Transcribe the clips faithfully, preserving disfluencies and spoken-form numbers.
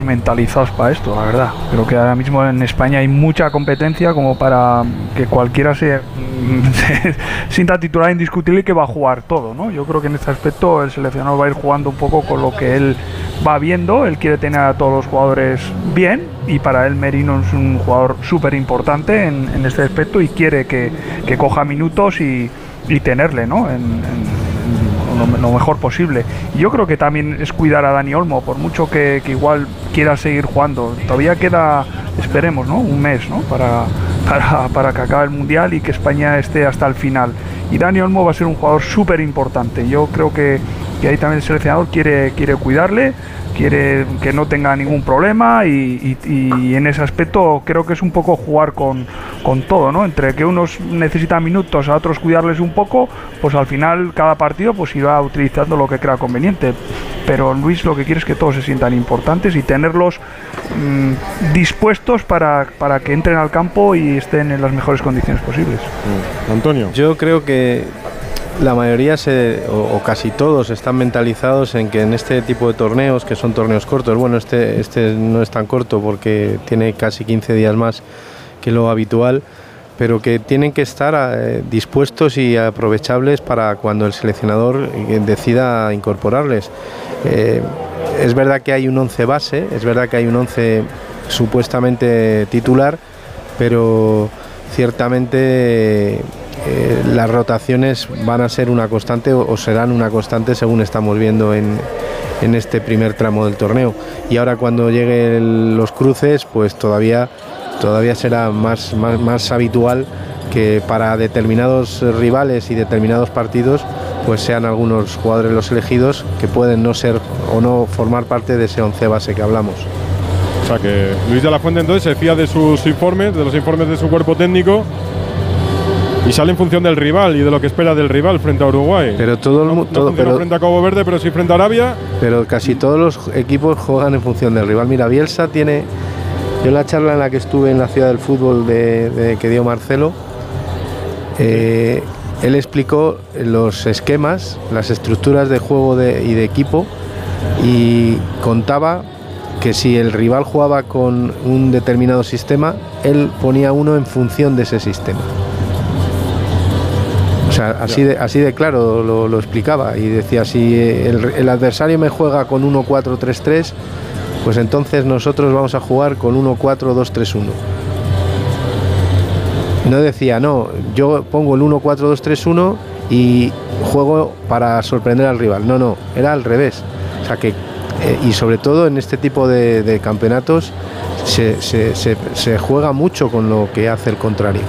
mentalizados para esto, la verdad. Creo que ahora mismo en España hay mucha competencia como para que cualquiera se, se sienta titular indiscutible y que va a jugar todo, ¿no? Yo creo que en este aspecto el seleccionador va a ir jugando un poco con lo que él va viendo. Él quiere tener a todos los jugadores bien y para él Merino es un jugador súper importante en, en este aspecto y quiere que, que coja minutos y, y tenerle, ¿no? En, en, lo mejor posible. Y yo creo que también es cuidar a Dani Olmo, por mucho que, que igual quiera seguir jugando. Todavía queda, esperemos, ¿no? Un mes, ¿no? Para, para, para que acabe el Mundial y que España esté hasta el final. Y Dani Olmo va a ser un jugador súper importante. Yo creo que, que ahí también el seleccionador quiere, quiere cuidarle, quiere que no tenga ningún problema y, y, y en ese aspecto creo que es un poco jugar con, con todo, ¿no? Entre que unos necesitan minutos, a otros cuidarles un poco, pues al final cada partido pues irá utilizando lo que crea conveniente. Pero Luis lo que quiere es que todos se sientan importantes y tenerlos mmm, dispuestos para, para que entren al campo y estén en las mejores condiciones posibles. Antonio. Yo creo que la mayoría se, o, o casi todos están mentalizados en que en este tipo de torneos, que son torneos cortos, bueno, este, este no es tan corto porque tiene casi quince días más que lo habitual, pero que tienen que estar eh, dispuestos y aprovechables para cuando el seleccionador decida incorporarles. Eh, es verdad que hay un once base, es verdad que hay un once supuestamente titular, pero ciertamente Eh, las rotaciones van a ser una constante o, o serán una constante según estamos viendo en, en este primer tramo del torneo. Y ahora cuando lleguen los cruces, pues todavía, todavía será más, más, más habitual que para determinados rivales y determinados partidos pues sean algunos jugadores los elegidos que pueden no ser o no formar parte de ese once base que hablamos. O sea que Luis de la Fuente entonces se fía de sus informes, de los informes de su cuerpo técnico. Y sale en función del rival y de lo que espera del rival frente a Uruguay. Pero todo el mundo. No, no pero, frente a Cabo Verde, pero sí frente a Arabia. Pero casi todos los equipos juegan en función del rival. Mira, Bielsa tiene. Yo en la charla en la que estuve en la Ciudad del Fútbol de, de, que dio Marcelo, eh, él explicó los esquemas, las estructuras de juego de, y de equipo y contaba que si el rival jugaba con un determinado sistema, él ponía uno en función de ese sistema. O sea, así de, así de claro lo, lo explicaba y decía, si el, el adversario me juega con uno cuatro tres tres, pues entonces nosotros vamos a jugar con uno cuatro dos tres uno. No decía, no, yo pongo el uno cuatro dos tres uno y juego para sorprender al rival. No, no, era al revés. O sea que, eh, y sobre todo en este tipo de, de campeonatos se, se, se, se juega mucho con lo que hace el contrario.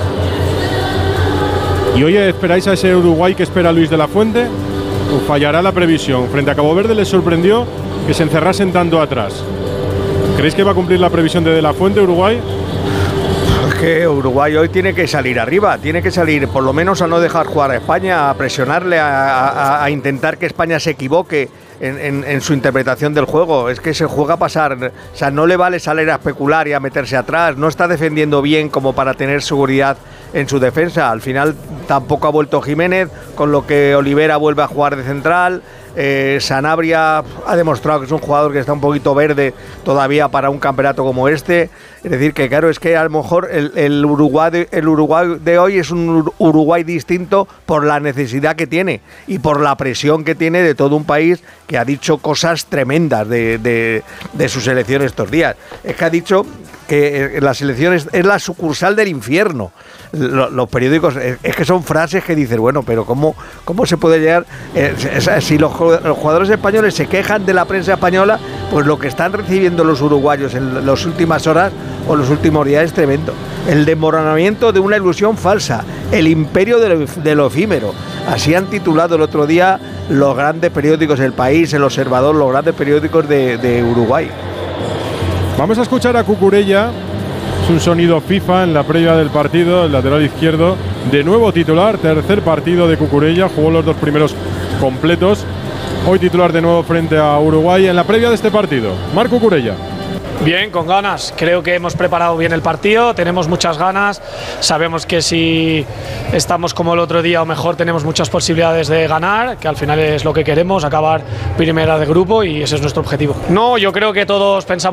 ¿Y hoy esperáis a ese Uruguay que espera Luis de la Fuente? ¿O fallará la previsión? Frente a Cabo Verde les sorprendió que se encerrasen tanto atrás. ¿Creéis que va a cumplir la previsión de De la Fuente Uruguay? Es que Uruguay hoy tiene que salir arriba, tiene que salir por lo menos a no dejar jugar a España, a presionarle, a, a, a intentar que España se equivoque en, en, en su interpretación del juego. Es que se juega a pasar, o sea, no le vale salir a especular y a meterse atrás, no está defendiendo bien como para tener seguridad en su defensa. Al final tampoco ha vuelto Jiménez, con lo que Olivera vuelve a jugar de central. Eh, Sanabria ha demostrado que es un jugador que está un poquito verde todavía para un campeonato como este. Es decir, que claro, es que a lo mejor el, el, Uruguay de, el Uruguay de hoy es un Uruguay distinto por la necesidad que tiene y por la presión que tiene de todo un país que ha dicho cosas tremendas de, de, de su selección estos días. Es que ha dicho que la selección es, es la sucursal del infierno. Los, los periódicos, es, es que son frases que dices, bueno, pero ¿cómo, cómo se puede llegar? Eh, si los, los jugadores españoles se quejan de la prensa española, pues lo que están recibiendo los uruguayos en las últimas horas o los últimos días es tremendo. El desmoronamiento de una ilusión falsa, el imperio de lo, de lo efímero. Así han titulado el otro día los grandes periódicos El País, El Observador, los grandes periódicos de, de Uruguay. Vamos a escuchar a Cucurella. Es un sonido FIFA en la previa del partido, el lateral izquierdo, de nuevo titular, tercer partido de Cucurella, jugó los dos primeros completos, hoy titular de nuevo frente a Uruguay en la previa de este partido. Marc Cucurella. Bien, con ganas. Creo que hemos preparado bien el partido, tenemos muchas ganas, sabemos que si estamos como el otro día o mejor tenemos muchas posibilidades de ganar, que al final es lo que queremos, acabar primera de grupo y ese es nuestro objetivo. No, yo creo que todos pensamos